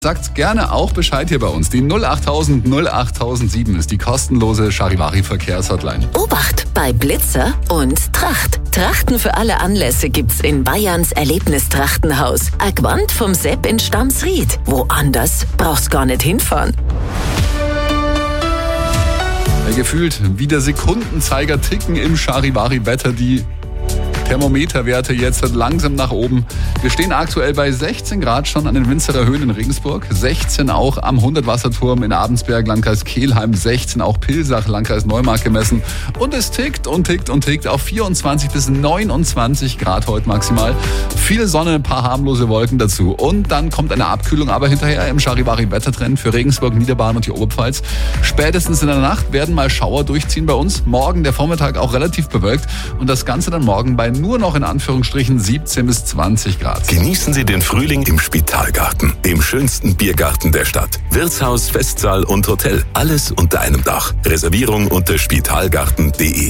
Sagt gerne auch Bescheid hier bei uns. Die 08000 08007 ist die kostenlose Charivari-Verkehrshotline. Obacht bei Blitzer und Tracht. Trachten für alle Anlässe gibt's in Bayerns Erlebnistrachtenhaus. A Gewand vom Sepp in Stamsried. Woanders brauchst gar nicht hinfahren. Gefühlt wie der Sekundenzeiger ticken im Charivari-Wetter die Thermometerwerte jetzt langsam nach oben. Wir stehen aktuell bei 16 Grad schon an den Winzerer Höhen in Regensburg, 16 auch am 100-Wasserturm in Abensberg, Landkreis Kelheim, 16 auch Pilsach, Landkreis Neumarkt gemessen. Und es tickt und tickt und tickt auf 24 bis 29 Grad heute maximal. Viel Sonne, ein paar harmlose Wolken dazu. Und dann kommt eine Abkühlung aber hinterher im Charivari-Wettertrend für Regensburg, Niederbayern und die Oberpfalz. Spätestens in der Nacht werden mal Schauer durchziehen bei uns. Morgen der Vormittag auch relativ bewölkt und das Ganze dann morgen bei nur noch in Anführungsstrichen 17 bis 20 Grad. Genießen Sie den Frühling im Spitalgarten, dem schönsten Biergarten der Stadt. Wirtshaus, Festsaal und Hotel, alles unter einem Dach. Reservierung unter spitalgarten.de.